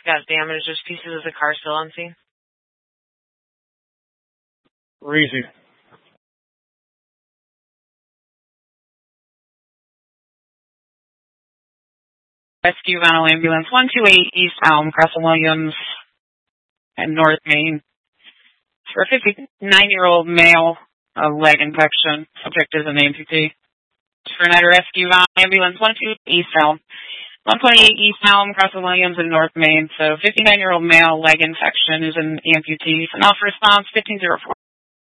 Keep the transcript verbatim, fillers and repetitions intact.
got damaged. There's pieces of the car still on scene. Easy. Rescue Vinyl Ambulance one two eight East Elm, Crescent Williams, and North Main. For a fifty-nine-year-old male, a leg infection. Subject is an amputee. For United Rescue Vinyl Ambulance one two eight East Elm, one twenty-eight East Elm, Crescent Williams, and North Main. So fifty-nine-year-old male, leg infection, is an amputee. So now for response, fifteen oh four.